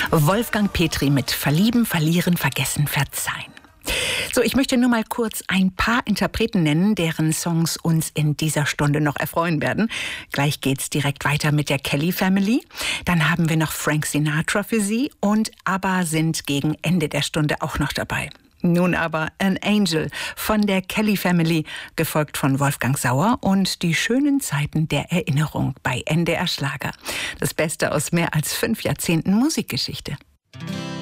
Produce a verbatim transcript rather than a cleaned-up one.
Wolfgang Petri mit Verlieben, Verlieren, Vergessen, Verzeihen. So, ich möchte nur mal kurz ein paar Interpreten nennen, deren Songs uns in dieser Stunde noch erfreuen werden. Gleich geht's direkt weiter mit der Kelly Family. Dann haben wir noch Frank Sinatra für Sie und ABBA sind gegen Ende der Stunde auch noch dabei. Nun aber An Angel von der Kelly Family, gefolgt von Wolfgang Sauer und die schönen Zeiten der Erinnerung bei N D R Schlager. Das Beste aus mehr als fünf Jahrzehnten Musikgeschichte.